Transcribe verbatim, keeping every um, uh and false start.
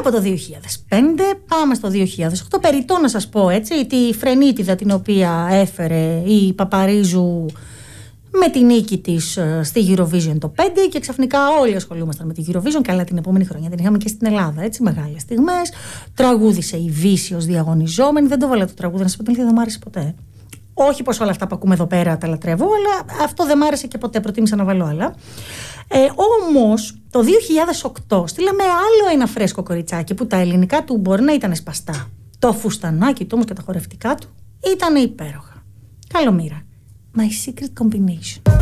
Από το δύο χιλιάδες πέντε πάμε στο δύο χιλιάδες οκτώ. Περιττό να σας πω έτσι, τη φρενίτιδα την οποία έφερε η Παπαρίζου με τη νίκη της στη Eurovision το πέντε και ξαφνικά όλοι ασχολούμασταν με τη Eurovision. Καλά, την επόμενη χρονιά την είχαμε και στην Ελλάδα, έτσι, μεγάλες στιγμές. Τραγούδισε η Βύση ως διαγωνιζόμενη. Δεν το βάλα το τραγούδι, να σας πω την αλήθεια, δεν μου άρεσε ποτέ. Όχι πως όλα αυτά που ακούμε εδώ πέρα τα λατρεύω, αλλά αυτό δεν μ' άρεσε και ποτέ. Προτίμησα να βάλω άλλα. Ε, όμως το δύο χιλιάδες οκτώ στείλαμε άλλο ένα φρέσκο κοριτσάκι που τα ελληνικά του μπορεί να ήταν σπαστά. Το φουστανάκι του όμως και τα χορευτικά του ήταν υπέροχα. Καλομήρα. My Secret Combination.